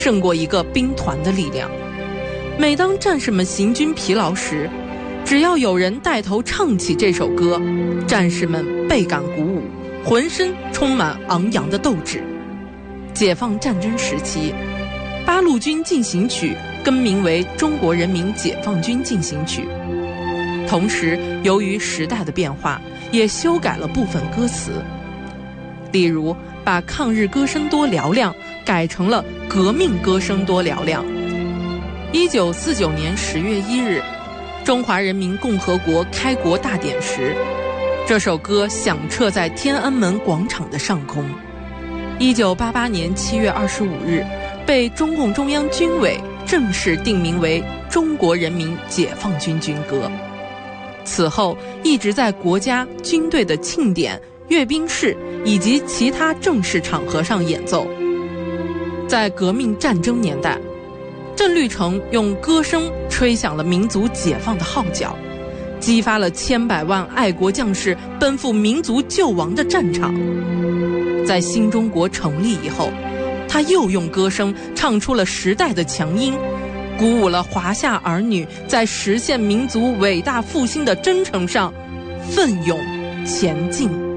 胜过一个兵团的力量。每当战士们行军疲劳时，只要有人带头唱起这首歌，战士们倍感鼓舞，浑身充满昂扬的斗志。解放战争时期，八路军进行曲更名为中国人民解放军进行曲。同时，由于时代的变化，也修改了部分歌词，例如把抗日歌声多嘹亮改成了革命歌声多嘹亮。1949年10月1日，中华人民共和国开国大典时，这首歌响彻在天安门广场的上空。1988年7月25日，被中共中央军委正式定名为中国人民解放军军歌。此后一直在国家军队的庆典、阅兵式以及其他正式场合上演奏。在革命战争年代，郑律成用歌声吹响了民族解放的号角，激发了千百万爱国将士奔赴民族救亡的战场。在新中国成立以后，他又用歌声唱出了时代的强音，鼓舞了华夏儿女在实现民族伟大复兴的征程上奋勇前进。